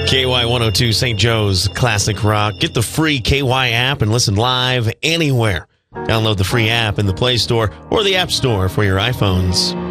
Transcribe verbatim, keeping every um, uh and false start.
K Y one oh two Saint Joe's Classic Rock. Get the free K Y app and listen live anywhere. Download the free app in the Play Store or the App Store for your iPhones.